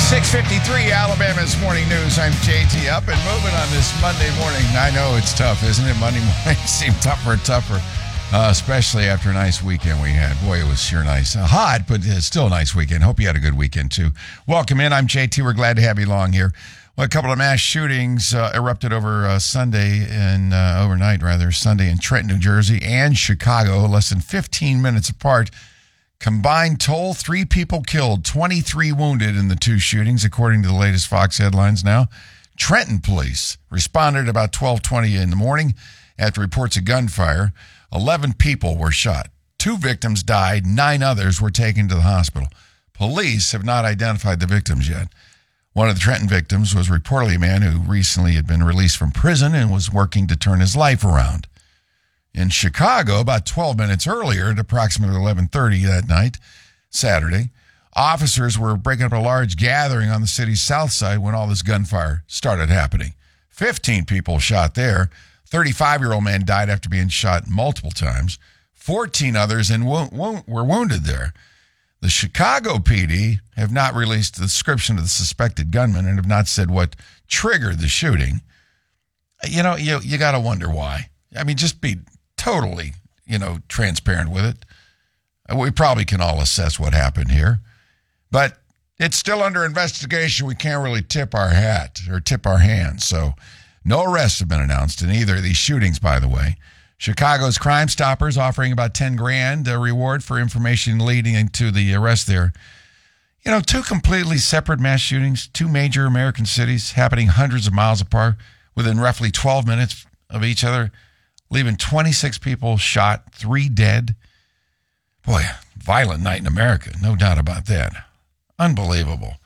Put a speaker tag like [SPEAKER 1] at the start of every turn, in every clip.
[SPEAKER 1] 6:53, Alabama's Morning News. I'm JT, up and moving on this Monday morning. I know it's tough, isn't it? Monday mornings seem tougher and tougher, especially after a nice weekend we had. Boy, it was sure nice. Hot, but it's still a nice weekend. Hope you had a good weekend, too. Welcome in. I'm JT. We're glad to have you along here. Well, a couple of mass shootings erupted over Sunday in Trenton, New Jersey, and Chicago, less than 15 minutes apart. Combined toll, 3 people killed, 23 wounded in the 2 shootings, according to the latest Fox headlines now. Trenton police responded about 12:20 in the morning after reports of gunfire. 11 people were shot. 2 victims died. 9 others were taken to the hospital. Police have not identified the victims yet. One of the Trenton victims was reportedly a man who recently had been released from prison and was working to turn his life around. In Chicago, about 12 minutes earlier, at approximately 11:30 that night, Saturday, officers were breaking up a large gathering on the city's south side when all this gunfire started happening. 15 people shot there. 35-year-old man died after being shot multiple times. 14 others were wounded there. The Chicago PD have not released the description of the suspected gunman and have not said what triggered the shooting. You know, you got to wonder why. I mean, just be totally, transparent with it. We probably can all assess what happened here, but it's still under investigation. We can't really tip our hat or tip our hands. So no arrests have been announced in either of these shootings, by the way. Chicago's Crime Stoppers offering about $10,000 a reward for information leading into the arrest there. 2 completely separate mass shootings, 2 major American cities happening hundreds of miles apart within roughly 12 minutes of each other, leaving 26 people shot, 3 dead. Boy, violent night in America, no doubt about that. Unbelievable.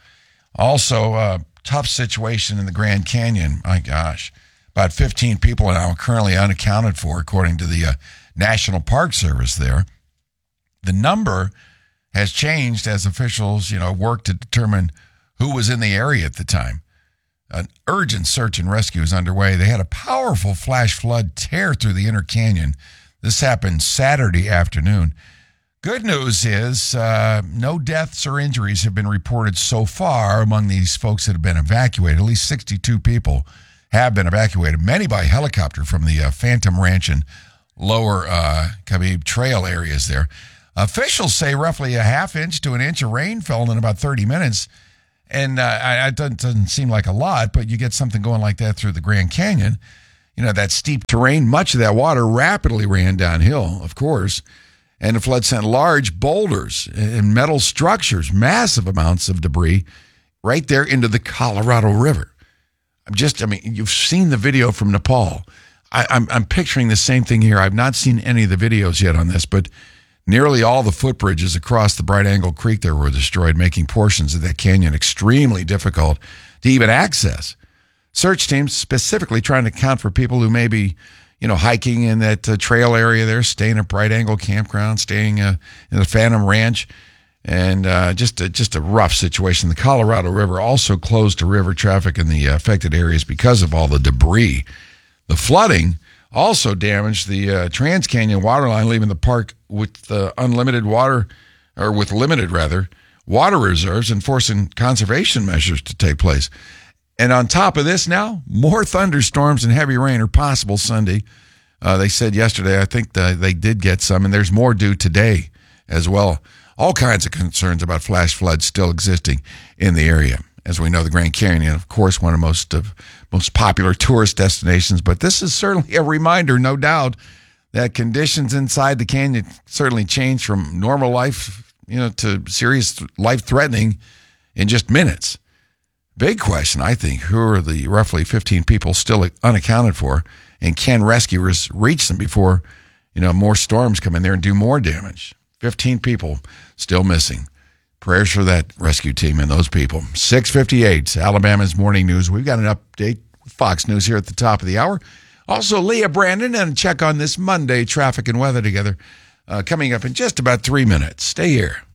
[SPEAKER 1] Also, tough situation in the Grand Canyon. My gosh, about 15 people are now currently unaccounted for, according to the National Park Service there. The number has changed as officials, work to determine who was in the area at the time. An urgent search and rescue is underway. They had a powerful flash flood tear through the inner canyon. This happened Saturday afternoon. Good news is no deaths or injuries have been reported so far among these folks that have been evacuated. At least 62 people have been evacuated, many by helicopter from the Phantom Ranch and lower Khabib Trail areas there. Officials say roughly a half inch to an inch of rain fell in about 30 minutes. And it doesn't seem like a lot, but you get something going like that through the Grand Canyon. That steep terrain, much of that water rapidly ran downhill, of course. And the flood sent large boulders and metal structures, massive amounts of debris, right there into the Colorado River. You've seen the video from Nepal. I'm picturing the same thing here. I've not seen any of the videos yet on this, but nearly all the footbridges across the Bright Angle Creek there were destroyed, making portions of that canyon extremely difficult to even access. Search teams specifically trying to account for people who may be, hiking in that trail area there, staying at Bright Angle Campground, staying in the Phantom Ranch, and just a rough situation. The Colorado River also closed to river traffic in the affected areas because of all the debris. The flooding also damaged the Trans-Canyon waterline, leaving the park with limited water reserves and forcing conservation measures to take place. And on top of this now, more thunderstorms and heavy rain are possible Sunday. They said yesterday, I think they did get some, and there's more due today as well. All kinds of concerns about flash floods still existing in the area. As we know, the Grand Canyon, of course, one of most popular tourist destinations. But this is certainly a reminder, no doubt, that conditions inside the canyon certainly change from normal life, to serious life-threatening in just minutes. Big question, I think, who are the roughly 15 people still unaccounted for, and can rescuers reach them before, more storms come in there and do more damage? 15 people still missing. Prayers for that rescue team and those people. 6:58, Alabama's Morning News. We've got an update with Fox News here at the top of the hour. Also, Leah Brandon and a check on this Monday traffic and weather together coming up in just about 3 minutes. Stay here.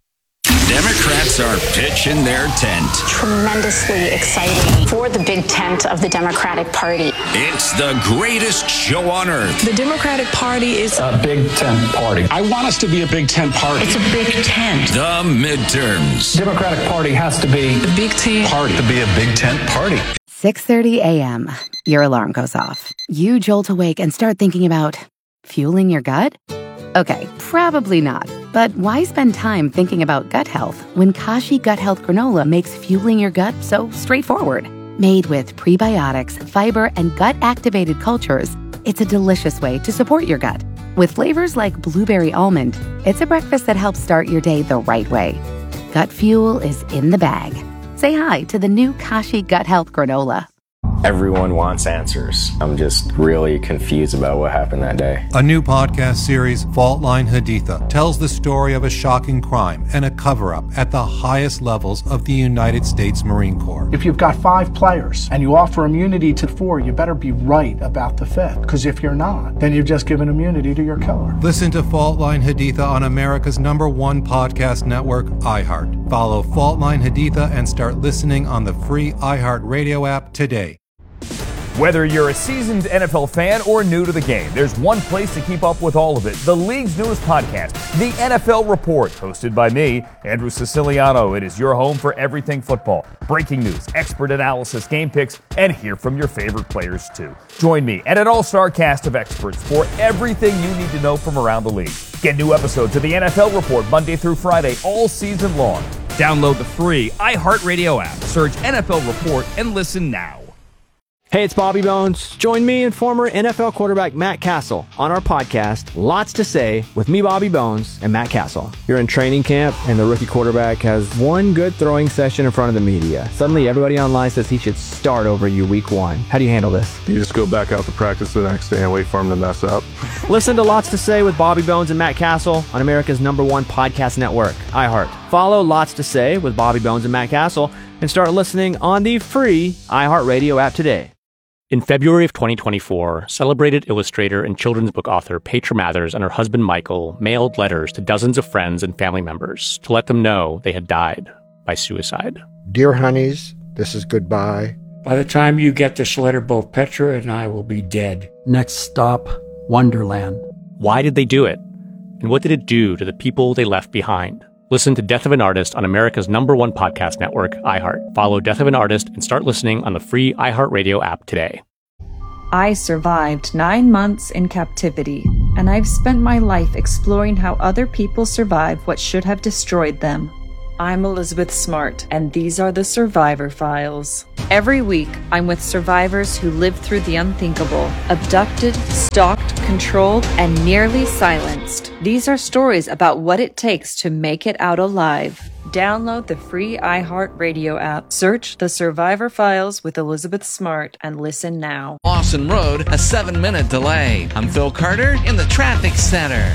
[SPEAKER 2] Democrats are pitching their tent.
[SPEAKER 3] Tremendously exciting for the big tent of the Democratic Party.
[SPEAKER 2] It's the greatest show on earth.
[SPEAKER 4] The Democratic Party is
[SPEAKER 5] a big tent party.
[SPEAKER 6] I want us to be a big tent party.
[SPEAKER 4] It's a big tent.
[SPEAKER 2] The midterms.
[SPEAKER 5] Democratic Party has to be
[SPEAKER 4] the big tent
[SPEAKER 6] party.
[SPEAKER 5] To be a big tent party.
[SPEAKER 7] 6:30 a.m. Your alarm goes off. You jolt awake and start thinking about fueling your gut? Okay, probably not. But why spend time thinking about gut health when Kashi Gut Health Granola makes fueling your gut so straightforward? Made with prebiotics, fiber, and gut-activated cultures, it's a delicious way to support your gut. With flavors like blueberry almond, it's a breakfast that helps start your day the right way. Gut fuel is in the bag. Say hi to the new Kashi Gut Health Granola.
[SPEAKER 8] Everyone wants answers. I'm just really confused about what happened that day.
[SPEAKER 9] A new podcast series, Fault Line Haditha, tells the story of a shocking crime and a cover-up at the highest levels of the United States Marine Corps.
[SPEAKER 10] If you've got 5 players and you offer immunity to 4, you better be right about the 5th. Because if you're not, then you've just given immunity to your killer.
[SPEAKER 9] Listen to Fault Line Haditha on America's #1 podcast network, iHeart. Follow Fault Line Haditha and start listening on the free iHeart Radio app today.
[SPEAKER 11] Whether you're a seasoned NFL fan or new to the game, there's one place to keep up with all of it. The league's newest podcast, The NFL Report, hosted by me, Andrew Siciliano. It is your home for everything football. Breaking news, expert analysis, game picks, and hear from your favorite players too. Join me and an all-star cast of experts for everything you need to know from around the league. Get new episodes of The NFL Report Monday through Friday all season long. Download the free iHeartRadio app. Search NFL Report and listen now.
[SPEAKER 12] Hey, it's Bobby Bones. Join me and former NFL quarterback Matt Castle on our podcast, Lots to Say, with me, Bobby Bones, and Matt Castle. You're in training camp, and the rookie quarterback has one good throwing session in front of the media. Suddenly, everybody online says he should start over you week 1. How do you handle this?
[SPEAKER 13] You just go back out to practice the next day and wait for him to mess up.
[SPEAKER 12] Listen to Lots to Say with Bobby Bones and Matt Castle on America's #1 podcast network, iHeart. Follow Lots to Say with Bobby Bones and Matt Castle and start listening on the free iHeartRadio app today.
[SPEAKER 14] In February of 2024, celebrated illustrator and children's book author Petra Mathers and her husband Michael mailed letters to dozens of friends and family members to let them know they had died by suicide.
[SPEAKER 15] Dear honeys, this is goodbye.
[SPEAKER 16] By the time you get this letter, both Petra and I will be dead.
[SPEAKER 17] Next stop, Wonderland.
[SPEAKER 14] Why did they do it? And what did it do to the people they left behind? Listen to Death of an Artist on America's #1 podcast network, iHeart. Follow Death of an Artist and start listening on the free iHeartRadio app today.
[SPEAKER 18] I survived 9 months in captivity, and I've spent my life exploring how other people survive what should have destroyed them. I'm Elizabeth Smart, and these are the Survivor Files. Every week, I'm with survivors who lived through the unthinkable, abducted, stalked, controlled, and nearly silenced. These are stories about what it takes to make it out alive. Download the free iHeartRadio app. Search The Survivor Files with Elizabeth Smart and listen now.
[SPEAKER 19] Lawson Road, a 7-minute delay. I'm Phil Carter in the traffic center.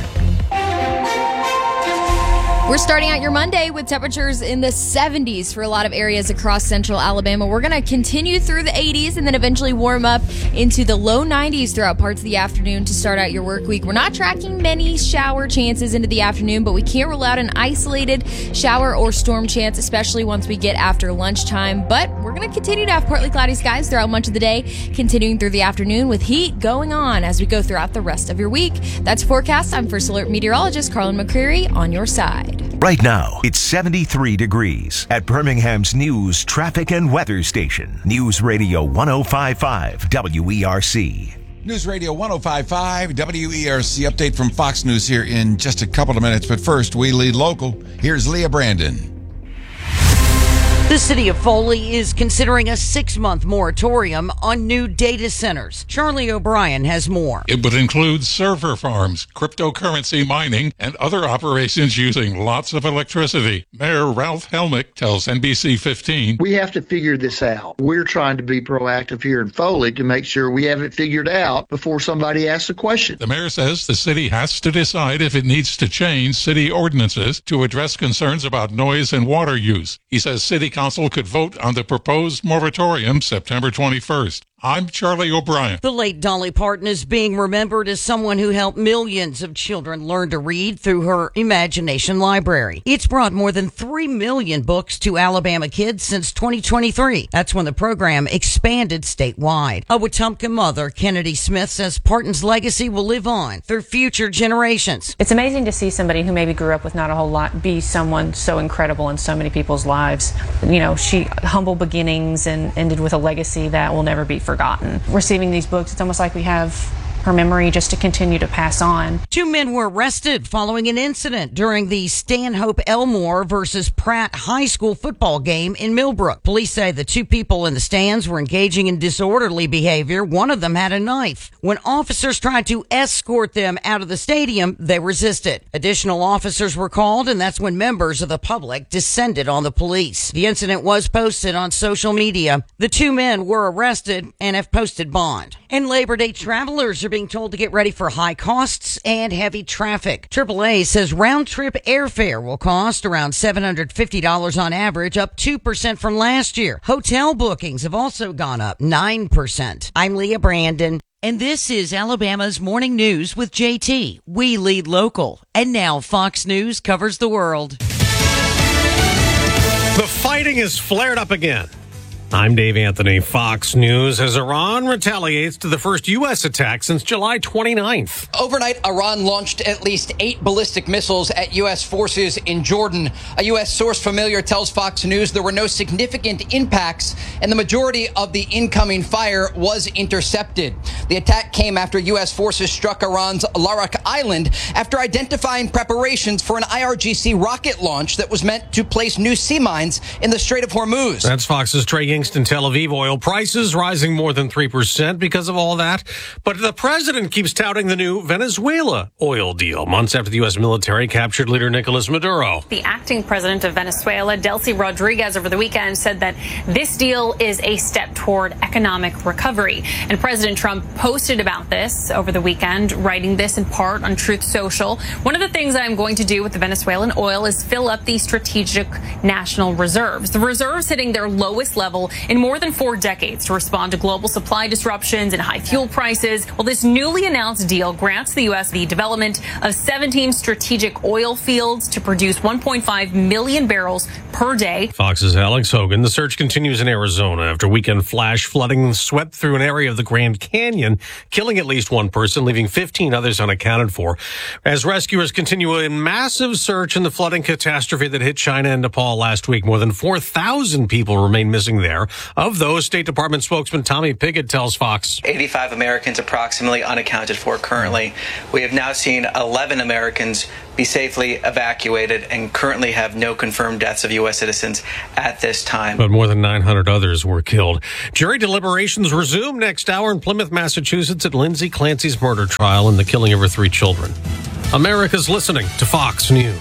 [SPEAKER 20] We're starting out your Monday with temperatures in the 70s for a lot of areas across central Alabama. We're going to continue through the 80s and then eventually warm up into the low 90s throughout parts of the afternoon to start out your work week. We're not tracking many shower chances into the afternoon, but we can't rule out an isolated shower or storm chance, especially once we get after lunchtime. But we're going to continue to have partly cloudy skies throughout much of the day, continuing through the afternoon with heat going on as we go throughout the rest of your week. That's forecast. I'm First Alert meteorologist Carlin McCreary on your side.
[SPEAKER 21] Right now, it's 73 degrees at Birmingham's news, traffic, and weather station. News Radio 105.5 WERC.
[SPEAKER 1] News Radio 105.5 WERC. Update from Fox News here in just a couple of minutes. But first, we lead local. Here's Leah Brandon.
[SPEAKER 22] The city of Foley is considering a 6-month moratorium on new data centers. Charlie O'Brien has more.
[SPEAKER 23] It would include server farms, cryptocurrency mining, and other operations using lots of electricity. Mayor Ralph Helmick tells NBC 15.
[SPEAKER 24] We have to figure this out. We're trying to be proactive here in Foley to make sure we have it figured out before somebody asks a question.
[SPEAKER 23] The mayor says the city has to decide if it needs to change city ordinances to address concerns about noise and water use. He says city council could vote on the proposed moratorium September 21st. I'm Charlie O'Brien.
[SPEAKER 22] The late Dolly Parton is being remembered as someone who helped millions of children learn to read through her Imagination Library. It's brought more than 3 million books to Alabama kids since 2023. That's when the program expanded statewide. A Wetumpka mother, Kennedy Smith, says Parton's legacy will live on through future generations.
[SPEAKER 2] It's amazing to see somebody who maybe grew up with not a whole lot be someone so incredible in so many people's lives. You know, she humble beginnings and ended with a legacy that will never be forgotten. Receiving these books, it's almost like we have her memory just to continue to pass on.
[SPEAKER 22] 2 men were arrested following an incident during the Stanhope Elmore versus Pratt High School football game in Millbrook. Police say the 2 people in the stands were engaging in disorderly behavior. One of them had a knife. When officers tried to escort them out of the stadium, they resisted. Additional officers were called, and that's when members of the public descended on the police. The incident was posted on social media. The 2 men were arrested and have posted bond. And Labor Day travelers are being told to get ready for high costs and heavy traffic. AAA says round-trip airfare will cost around $750 on average, up 2% from last year. Hotel bookings have also gone up 9%. I'm Leah Brandon, and this is Alabama's Morning News with JT. We lead local. And now Fox News covers the world.
[SPEAKER 3] The fighting is flared up again. I'm Dave Anthony. Fox News as Iran retaliates to the first U.S. attack since July 29th.
[SPEAKER 4] Overnight, Iran launched at least 8 ballistic missiles at U.S. forces in Jordan. A U.S. source familiar tells Fox News there were no significant impacts, and the majority of the incoming fire was intercepted. The attack came after U.S. forces struck Iran's Larak Island after identifying preparations for an IRGC rocket launch that was meant to place new sea mines in the Strait of Hormuz.
[SPEAKER 3] That's Fox's Trey in Tel Aviv. Oil prices rising more than 3% because of all that. But the president keeps touting the new Venezuela oil deal months after the U.S. military captured leader Nicolas Maduro.
[SPEAKER 6] The acting president of Venezuela, Delcy Rodriguez, over the weekend said that this deal is a step toward economic recovery. And President Trump posted about this over the weekend, writing this in part on Truth Social. One of the things I'm going to do with the Venezuelan oil is fill up the strategic national reserves. The reserves hitting their lowest level in more than 4 decades to respond to global supply disruptions and high fuel prices. Well, this newly announced deal grants the U.S. the development of 17 strategic oil fields to produce 1.5 million barrels per day.
[SPEAKER 3] Fox's Alex Hogan. The search continues in Arizona after weekend flash flooding swept through an area of the Grand Canyon, killing at least 1 person, leaving 15 others unaccounted for. As rescuers continue a massive search in the flooding catastrophe that hit China and Nepal last week, more than 4,000 people remain missing there. Of those, State Department spokesman Tommy Pigott tells Fox
[SPEAKER 25] 85 Americans approximately unaccounted for currently. We have now seen 11 Americans be safely evacuated and currently have no confirmed deaths of U.S. citizens at this time.
[SPEAKER 3] But more than 900 others were killed. Jury deliberations resume next hour in Plymouth, Massachusetts at Lindsay Clancy's murder trial and the killing of her 3 children. America's listening to Fox News.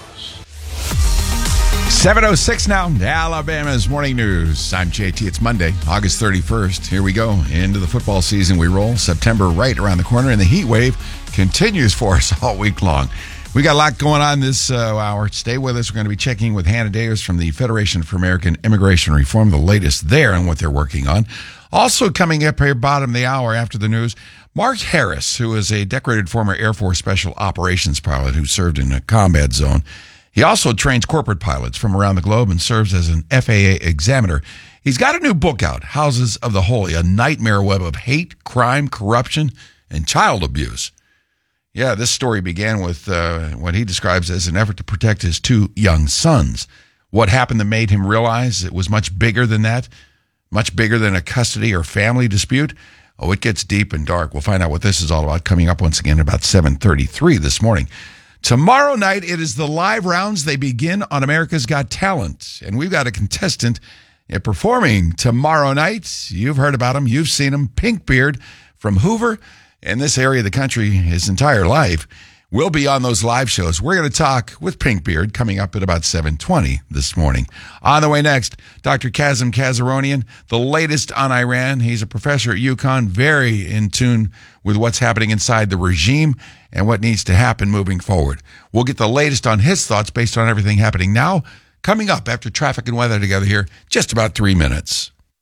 [SPEAKER 1] 7:06 now, Alabama's Morning News. I'm JT. It's Monday, August 31st. Here we go. Into the football season we roll. September right around the corner, and the heat wave continues for us all week long. We got a lot going on this hour. Stay with us. We're going to be checking with Hannah Davis from the Federation for American Immigration Reform, the latest there and what they're working on. Also coming up here, bottom of the hour after the news, Mark Harris, who is a decorated former Air Force Special Operations pilot who served in a combat zone. He also trains corporate pilots from around the globe and serves as an FAA examiner. He's got a new book out, Houses of the Holy, a nightmare web of hate, crime, corruption, and child abuse. Yeah, this story began with what he describes as an effort to protect his 2 young sons. What happened that made him realize it was much bigger than that, much bigger than a custody or family dispute? Oh, it gets deep and dark. We'll find out what this is all about coming up once again about 7:33 this morning. Tomorrow night, it is the live rounds. They begin on America's Got Talent. And we've got a contestant performing tomorrow night. You've heard about him. You've seen him. Pinkbeard from Hoover in this area of the country his entire life. We'll be on those live shows. We're going to talk with Pinkbeard coming up at about 7:20 this morning. On the way next, Dr. Kazem Kazaronian, the latest on Iran. He's a professor at UConn, very in tune with what's happening inside the regime and what needs to happen moving forward. We'll get the latest on his thoughts based on everything happening now, coming up after traffic and weather together here, just about 3 minutes.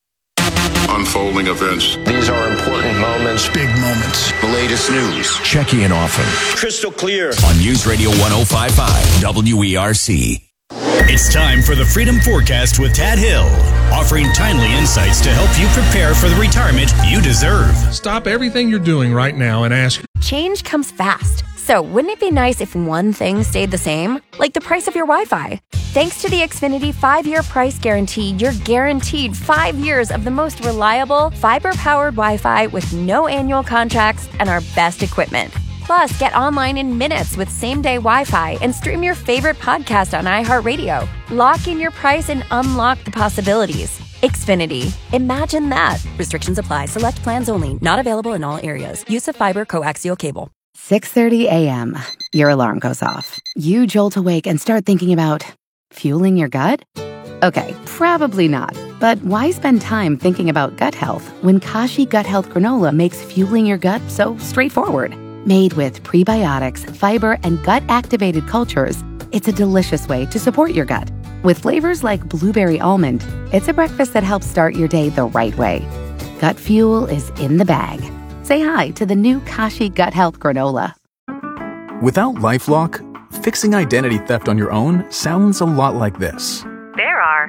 [SPEAKER 23] Unfolding events.
[SPEAKER 5] These are important moments.
[SPEAKER 7] Big moments.
[SPEAKER 5] The latest news.
[SPEAKER 7] Checking in often.
[SPEAKER 5] Crystal clear.
[SPEAKER 7] On News Radio 105.5 WERC.
[SPEAKER 8] It's time for the Freedom Forecast with Tad Hill, offering timely insights to help you prepare for the retirement you deserve.
[SPEAKER 9] Stop everything you're doing right now and ask.
[SPEAKER 10] Change comes fast. So wouldn't it be nice if one thing stayed the same? Like the price of your Wi-Fi. Thanks to the Xfinity 5-year price guarantee, you're guaranteed 5 years of the most reliable, fiber-powered Wi-Fi with no annual contracts and our best equipment. Plus, get online in minutes with same-day Wi-Fi and stream your favorite podcast on iHeartRadio. Lock in your price and unlock the possibilities. Xfinity. Imagine that.
[SPEAKER 26] Restrictions apply. Select plans only. Not available in all areas. Use of fiber coaxial cable.
[SPEAKER 27] 6:30 a.m. Your alarm goes off. You jolt awake and start thinking about fueling your gut? Okay, probably not. But why spend time thinking about gut health when Kashi Gut Health Granola makes fueling your gut so straightforward? Made with prebiotics, fiber, and gut-activated cultures, it's a delicious way to support your gut. With flavors like blueberry almond, it's a breakfast that helps start your day the right way. Gut fuel is in the bag. Say hi to the new Kashi Gut Health Granola.
[SPEAKER 28] Without LifeLock, fixing identity theft on your own sounds a lot like this.
[SPEAKER 29] There are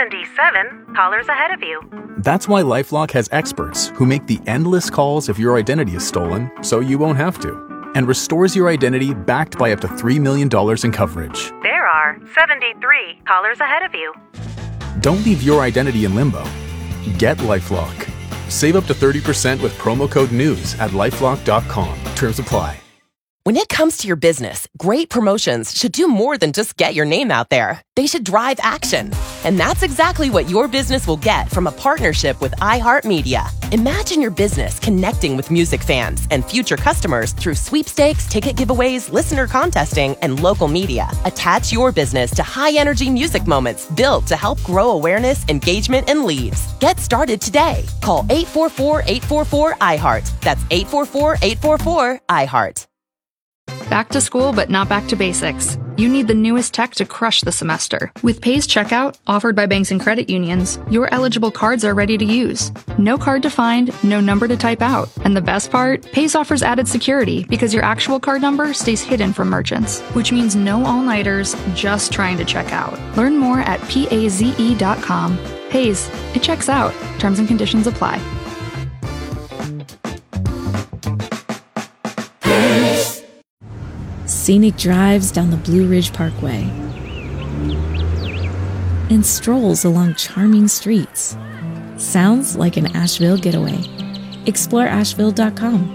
[SPEAKER 29] 77 callers ahead of you.
[SPEAKER 28] That's why LifeLock has experts who make the endless calls if your identity is stolen, so you won't have to, and restores your identity backed by up to $3 million in coverage.
[SPEAKER 29] There are 73 callers ahead of you.
[SPEAKER 28] Don't leave your identity in limbo. Get LifeLock. Save up to 30% with promo code NEWS at LifeLock.com. Terms apply.
[SPEAKER 30] When it comes to your business, great promotions should do more than just get your name out there. They should drive action. And that's exactly what your business will get from a partnership with iHeartMedia. Imagine your business connecting with music fans and future customers through sweepstakes, ticket giveaways, listener contesting, and local media. Attach your business to high-energy music moments built to help grow awareness, engagement, and leads. Get started today. Call 844-844-iHeart. That's 844-844-iHeart.
[SPEAKER 31] Back to school, but not back to basics. You need the newest tech to crush the semester. With Pays Checkout, offered by banks and credit unions, your eligible cards are ready to use. No card to find, no number to type out. And the best part? Pays offers added security because your actual card number stays hidden from merchants, which means no all-nighters just trying to check out. Learn more at PAZE.com. Pays, it checks out. Terms and conditions apply.
[SPEAKER 32] Scenic drives down the Blue Ridge Parkway, and strolls along charming streets. Sounds like an Asheville getaway. Explore Asheville.com.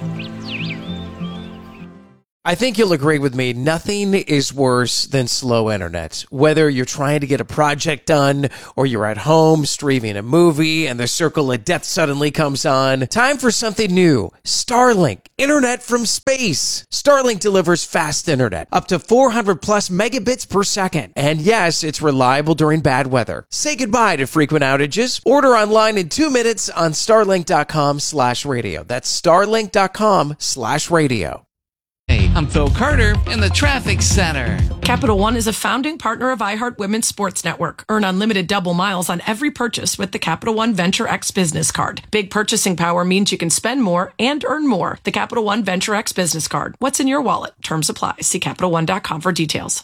[SPEAKER 33] I think you'll agree with me, nothing is worse than slow internet. Whether you're trying to get a project done or you're at home streaming a movie and the circle of death suddenly comes on, time for something new. Starlink, internet from space. Starlink delivers fast internet, up to 400 plus megabits per second. And yes, it's reliable during bad weather. Say goodbye to frequent outages. Order online in 2 minutes on starlink.com/radio. That's starlink.com/radio.
[SPEAKER 19] Hey, I'm Phil Carter in the Traffic Center.
[SPEAKER 34] Capital One is a founding partner of iHeart Women's Sports Network. Earn unlimited double miles on every purchase with the Capital One Venture X Business Card. Big purchasing power means you can spend more and earn more. The Capital One Venture X Business Card. What's in your wallet? Terms apply. See CapitalOne.com for details.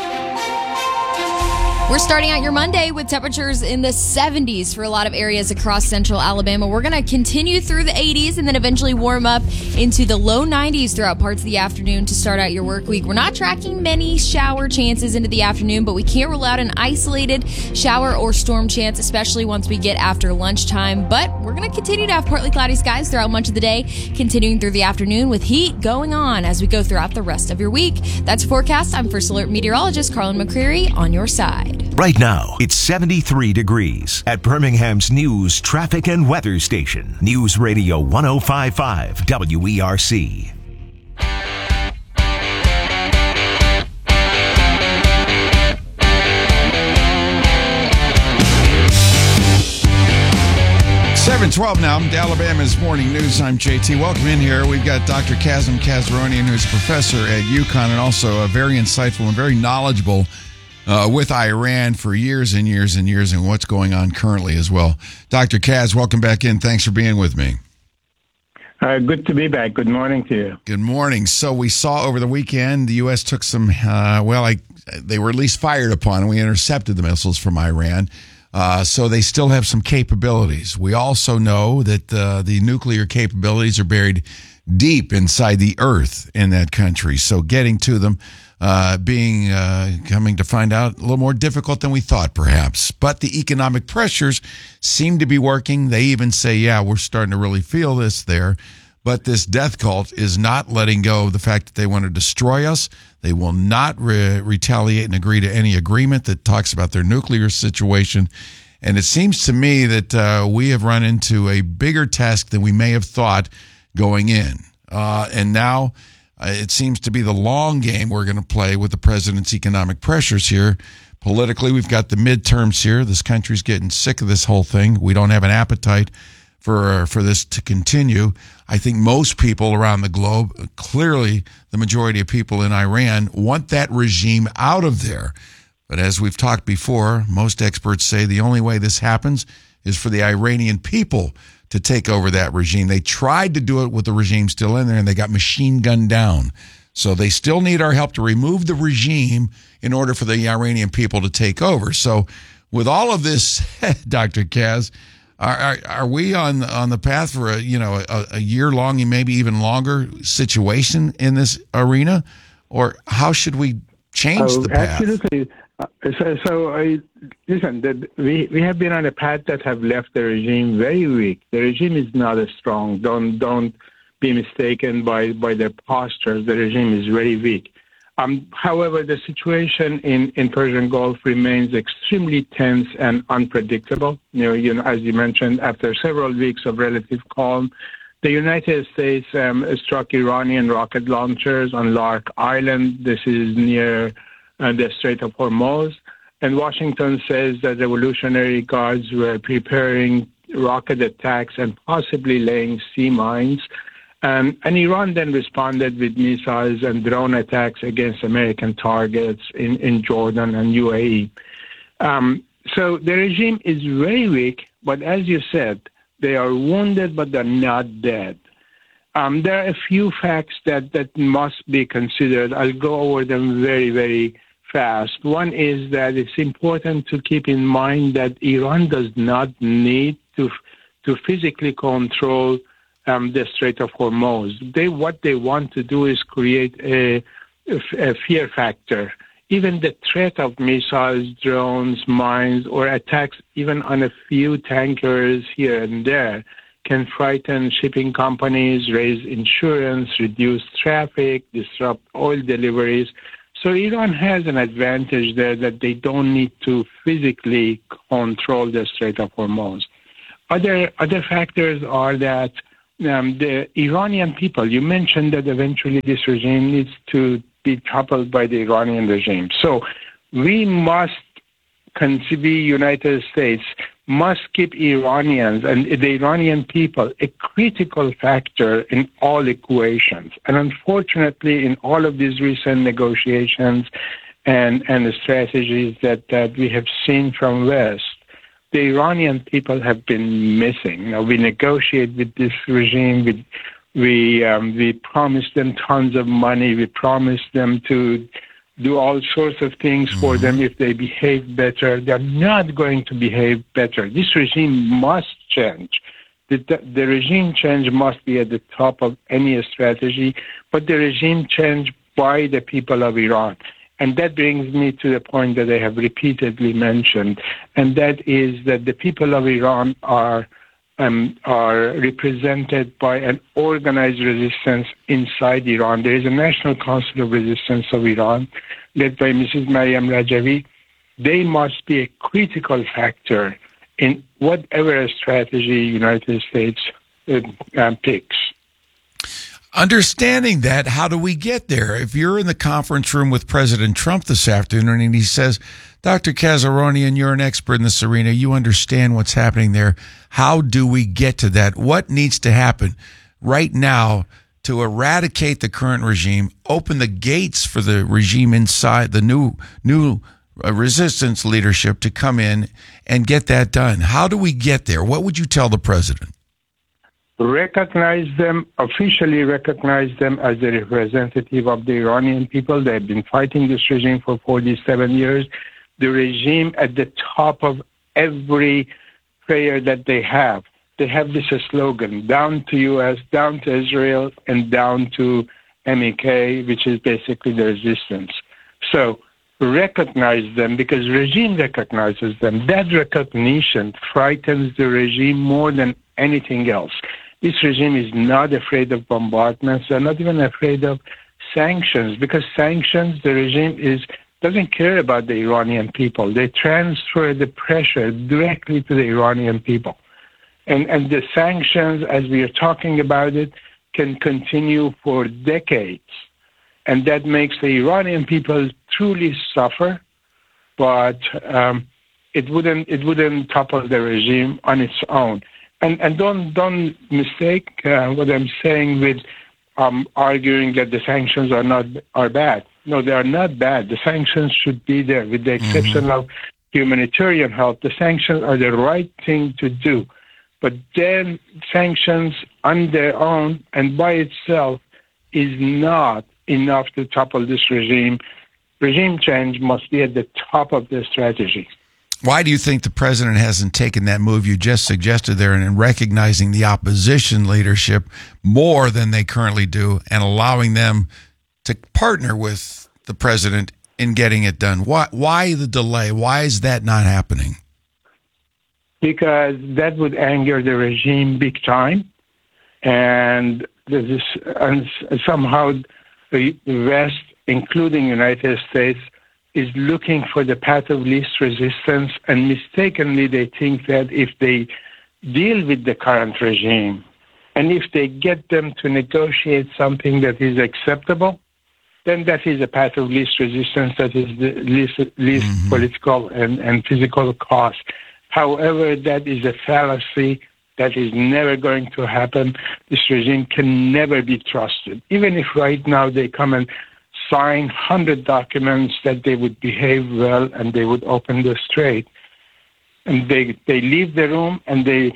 [SPEAKER 20] We're starting out your Monday with temperatures in the 70s for a lot of areas across central Alabama. We're going to continue through the 80s and then eventually warm up into the low 90s throughout parts of the afternoon to start out your work week. We're not tracking many shower chances into the afternoon, but we can't rule out an isolated shower or storm chance, especially once we get after lunchtime. But we're going to continue to have partly cloudy skies throughout much of the day, continuing through the afternoon with heat going on as we go throughout the rest of your week. That's your forecast. I'm First Alert meteorologist Carlin McCreary on your side.
[SPEAKER 21] Right now, it's 73 degrees at Birmingham's news, traffic, and weather station. News Radio 105.5 WERC.
[SPEAKER 1] $7:12 now. Alabama's Morning News. I'm JT. Welcome in here. We've got Dr. Kazem Kazaronian, who's a professor at UConn and also very insightful and very knowledgeable with Iran for years and years and years, and what's going on currently as well. Dr. Kaz, welcome back in. Thanks for being with me.
[SPEAKER 2] Good to be back. Good morning to you.
[SPEAKER 1] Good morning. So we saw over the weekend the U.S. took some, they were at least fired upon, and we intercepted the missiles from Iran. So they still have some capabilities. We also know that the nuclear capabilities are buried deep inside the earth in that country. So getting to them coming to find out a little more difficult than we thought, perhaps. But the economic pressures seem to be working. They even say, yeah, we're starting to really feel this there. But this death cult is not letting go of the fact that they want to destroy us. They will not retaliate and agree to any agreement that talks about their nuclear situation. And it seems to me that we have run into a bigger task than we may have thought going in. And now it seems to be the long game we're going to play with the president's economic pressures here. Politically, we've got the midterms here. This country's getting sick of this whole thing. We don't have an appetite for this to continue. I think most people around the globe, clearly the majority of people in Iran, want that regime out of there. But as we've talked before, most experts say the only way this happens is for the Iranian people to take over that regime. They tried to do it with the regime still in there, and they got machine gunned down. So they still need our help to remove the regime in order for the Iranian people to take over. So with all of this, Dr. Kaz, are we on the path for a year long and maybe even longer situation in this arena, or how should we change the path?
[SPEAKER 2] Absolutely. Listen, we have been on a path that have left the regime very weak. The regime is not as strong. Don't be mistaken by their postures. The regime is very weak. However, the situation in Persian Gulf remains extremely tense and unpredictable. You know, as you mentioned, after several weeks of relative calm, the United States struck Iranian rocket launchers on Lark Island. This is near the Strait of Hormuz. And Washington says that Revolutionary Guards were preparing rocket attacks and possibly laying sea mines. And Iran then responded with missiles and drone attacks against American targets in Jordan and UAE. So the regime is very weak, but as you said, they are wounded, but they're not dead. There are a few facts that must be considered. I'll go over them very, very fast. One is that it's important to keep in mind that Iran does not need to physically control the Strait of Hormuz. What they want to do is create a fear factor. Even the threat of missiles, drones, mines, or attacks even on a few tankers here and there can frighten shipping companies, raise insurance, reduce traffic, disrupt oil deliveries. So Iran has an advantage there that they don't need to physically control the Strait of Hormuz. Other factors are that the Iranian people, you mentioned that eventually this regime needs to be toppled by the Iranian regime. So we must the United States must keep Iranians and the Iranian people a critical factor in all equations. And unfortunately, in all of these recent negotiations and the strategies that we have seen from West, the Iranian people have been missing. We negotiate with this regime. We promised them tons of money. We promised them to do all sorts of things for them if they behave better. They're not going to behave better. This regime must change. The regime change must be at the top of any strategy, but the regime change by the people of Iran. And that brings me to the point that I have repeatedly mentioned, and that is that the people of Iran are represented by an organized resistance inside Iran. There is a National Council of Resistance of Iran, led by Mrs. Maryam Rajavi. They must be a critical factor in whatever strategy United States picks.
[SPEAKER 1] Understanding that, how do we get there? If you're in the conference room with President Trump this afternoon and he says, Dr. Kazaronian, you're an expert in this arena. You understand what's happening there. How do we get to that? What needs to happen right now to eradicate the current regime, open the gates for the regime inside, the new resistance leadership to come in and get that done. How do we get there? What would you tell the president?
[SPEAKER 2] Recognize them, officially recognize them as the representative of the Iranian people. They've been fighting this regime for 47 years. The regime at the top of every prayer that they have this slogan, down to U.S., down to Israel, and down to MEK, which is basically the resistance. So recognize them because regime recognizes them. That recognition frightens the regime more than anything else. This regime is not afraid of bombardments. They're not even afraid of sanctions because sanctions, the regime doesn't care about the Iranian people. They transfer the pressure directly to the Iranian people. And the sanctions, as we are talking about it, can continue for decades. And that makes the Iranian people truly suffer, but it wouldn't topple the regime on its own. And don't mistake what I'm saying with arguing that the sanctions are bad. No, they are not bad. The sanctions should be there, with the exception of humanitarian help. The sanctions are the right thing to do. But then sanctions on their own and by itself is not enough to topple this regime. Regime change must be at the top of the strategy.
[SPEAKER 1] Why do you think the president hasn't taken that move you just suggested there and in recognizing the opposition leadership more than they currently do and allowing them to partner with the president in getting it done? Why the delay? Why is that not happening?
[SPEAKER 2] Because that would anger the regime big time. And somehow the West, including the United States, is looking for the path of least resistance, and mistakenly they think that if they deal with the current regime and if they get them to negotiate something that is acceptable, then that is a path of least resistance, that is the least political and physical cost. However, that is a fallacy. That is never going to happen. This regime can never be trusted. Even if right now they come and sign 100 documents that they would behave well and they would open the strait, and they leave the room and they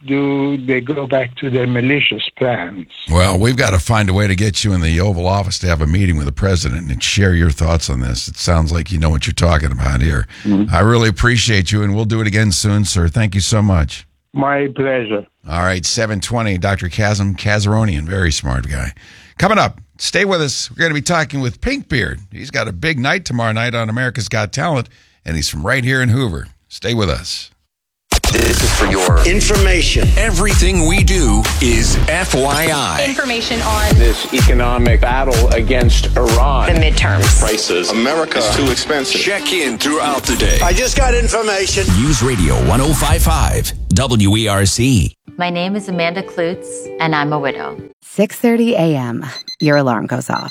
[SPEAKER 2] go back to their malicious plans.
[SPEAKER 1] Well, we've got to find a way to get you in the Oval Office to have a meeting with the president and share your thoughts on this. It sounds like you know what you're talking about here. I really appreciate you, and we'll do it again soon, sir. Thank you so much.
[SPEAKER 2] My pleasure.
[SPEAKER 1] All right, 7:20, Dr. Kazem Kazaronian, very smart guy. Coming up, stay with us. We're going to be talking with Pinkbeard. He's got a big night tomorrow night on America's Got Talent, and he's from right here in Hoover. Stay with us.
[SPEAKER 7] This is for your information. Everything we do is FYI.
[SPEAKER 29] Information on
[SPEAKER 5] This economic battle against Iran.
[SPEAKER 29] the midterms.
[SPEAKER 5] Prices. America is too expensive.
[SPEAKER 7] Check in throughout the day.
[SPEAKER 5] I just got information.
[SPEAKER 7] News Radio 105.5 WERC.
[SPEAKER 3] My name is Amanda Klutz, and I'm a widow.
[SPEAKER 27] 6:30 a.m. Your alarm goes off.